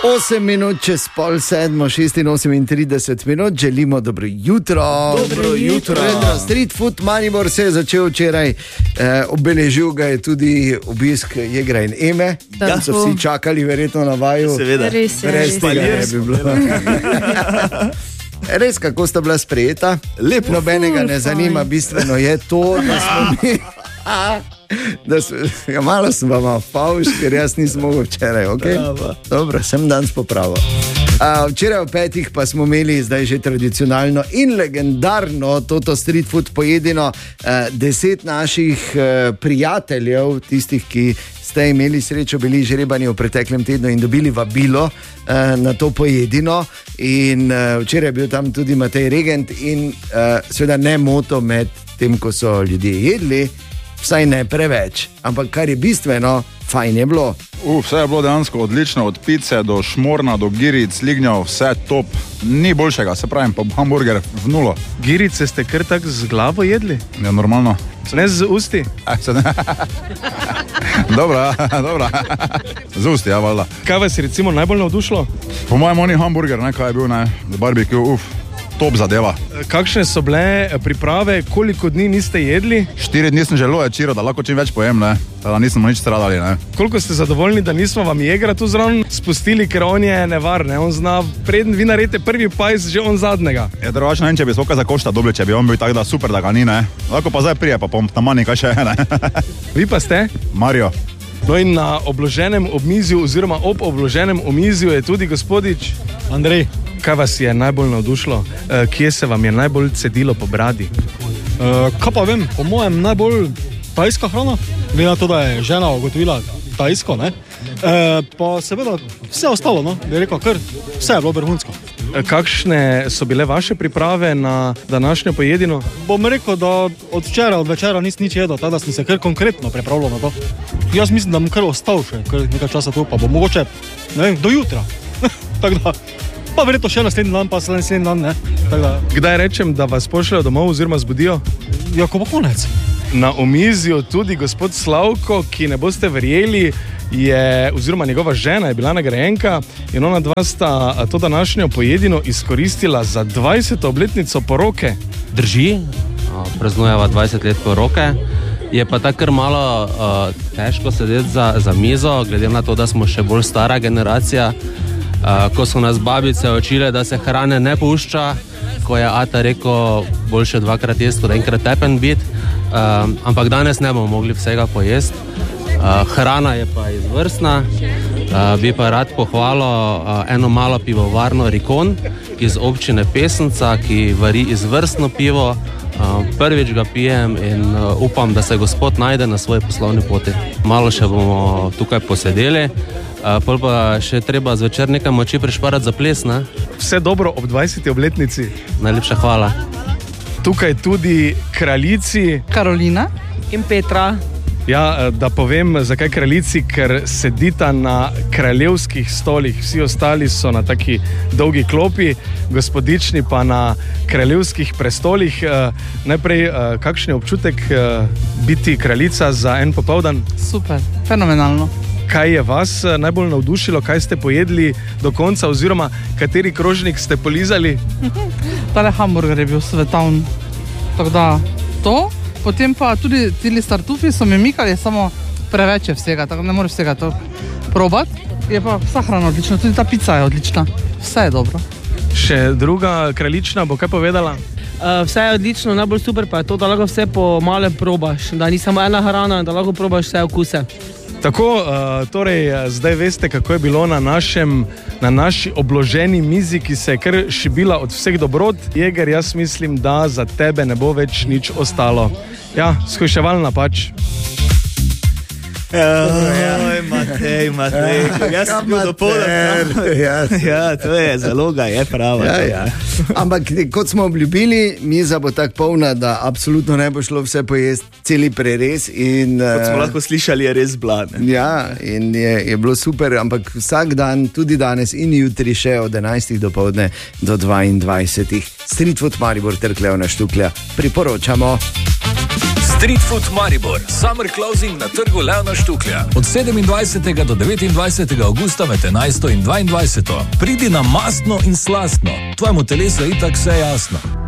8 minut čez pol 7, 36 minut, želimo dobro jutro. Dobro jutro. Street Food Maribor se je začel včeraj, obeležil ga je tudi obisk Jegra in Eme. Tam so vsi čakali verjetno na vaju. Seveda. Res tega ne bi bilo. Res, kako sta bila sprejeta? Lepo. Nobenega ne zanima, bistveno je to, da smo mi... malo sem vam favš, ker jaz nisem mogel včeraj, okay? Dobro, sem danes popravil. Včeraj v 5 pa smo imeli zdaj že tradicionalno in legendarno toto street food pojedino 10 naših prijateljev, tistih, ki ste imeli srečo, bili žrebani v preteklem tednu in dobili vabilo na to pojedino. In včeraj je bil tam tudi Matej Regent in seveda ne moto med tem, ko so ljudje jedli, vsaj ne preveč, ampak kar je bistveno, fajn je bilo. Vse je bilo dejansko odlično, od pice do šmorna, do giric, lignjav, vse top. Ni boljšega, se pravim, pa hamburger v nulo. Girice ste kar tak z glavo jedli? Ja, normalno. Ne z usti? Dobra. Z usti, ja, valjda. Kaj vas je recimo najbolj navdušilo? Po mojem oni hamburger, kaj je bil, barbecue, top zadeva. Kakšne so bile priprave, koliko dni niste jedli? 4 dni sem želel čiro, da lahko čim več pojem, ne. Teda nismo nič stradali, ne. Koliko ste zadovoljni, da nismo vam Jegra tu zraven spustili, ker on je nevar, ne. On zna, preden vi naredite prvi pajs, že on zadnjega. Je drugačno, če bi svoka za košta dobili, če bi on bil tak, da super, da ga ni, ne. Lahko pa zdaj prije, pa bom tam manj kaj še, ne. Vi pa ste? Mario. No in na obloženem omizju, oziroma ob obloženem omizju je tudi gospodič Andrej. Kaj vas je najbolj navdušilo? Kje se vam je najbolj cedilo po bradi? Kaj pa vem, po mojem najbolj tajska hrana, glede na to, da je žena ugotovila tajsko, ne? Pa seveda vse ostalo, no, bi rekel, kar vse je bilo vrhunsko. Kakšne so bile vaše priprave na današnjo pojedino? Bom rekel, da od včeraj, od večera nisem nič jedel, tako da sem se kar konkretno pripravljal na to. Jaz mislim, da bom kar ostal še kar nekaj časa tu, pa bom mogoče, ne vem, do jutra. Tako da, pa verjetno še naslednji dan, pa naslednji dan, ne. Tako da. Kdaj rečem, da vas pošljajo domov oziroma zbudijo? Ja, ko bo konec. Na omizju tudi gospod Slavko, ki ne boste verjeli, oziroma njegova žena je bila nagrajenka in ona dva sta to današnjo pojedino izkoristila za 20. obletnico poroke. Drži, praznujeva 20 let poroke. Je pa tako malo težko sedeti za mizo, glede na to, da smo še bolj stara generacija. Ko so nas babice učile, da se hrane ne pušča, ko je ata rekel, boljše 2krat jesti, kot enkrat tepen biti. Ampak danes ne bomo mogli vsega pojesti. Hrana je pa izvrstna. Bi pa rad pohvalil eno malo pivovarno Rikon iz občine Pesnica, ki vari izvrstno pivo. Prvič ga pijem in upam, da se gospod najde na svoji poslovni poti. Malo še bomo tukaj posedeli. Pol pa še treba zvečer nekaj moči prišparati za ples, ne? Vse dobro ob 20. obletnici. Najlepša hvala. Tukaj tudi kraljici Karolina in Petra. Ja, da povem, zakaj kraljici, ker sedita na kraljevskih stolih. Vsi ostali so na taki dolgi klopi, gospodični pa na kraljevskih prestolih. Najprej, kakšen je občutek biti kraljica za en popoldan? Super, fenomenalno. Kaj je vas najbolj navdušilo, kaj ste pojedli do konca oziroma kateri krožnik ste polizali? Tale hamburger je bil svetovn. Tako da to, potem pa tudi tili startufi so mi mikali, samo preveč je vsega, tako ne moreš vsega to probati. Je pa vsa hrana odlična, tudi ta pizza je odlična, vse je dobro. Še druga kraljična bo kaj povedala? Vse je odlično, najbolj super pa je to, da lahko vse po malem probaš, da ni samo ena hrana, da lahko probaš vse okuse. Tako, torej, zdaj veste, kako je bilo na naši obloženi mizi, ki se je kar šibila od vseh dobrot. Jeger, jaz mislim, da za tebe ne bo več nič ostalo. Ja, shujševalna pač. Matej, jaz sem bil dopoldan. Ja, to je zaloga, je prava. Ja. Ampak kot smo obljubili, miza bo tako polna, da absolutno ne bo šlo vse pojesti, celi prerez. Kot smo lahko slišali, je res bladne. Ja, in je bilo super, ampak vsak dan, tudi danes in jutri še od 11. dopoldne do 22. Street Food Maribor ter Klevna Štuklja priporočamo. Street Food Maribor, Summer Closing na trgu Leona Štuklja. Od 27. do 29. augusta med 11. in 22. Pridi na mastno in slastno. Tvojemu telesu je itak vse jasno.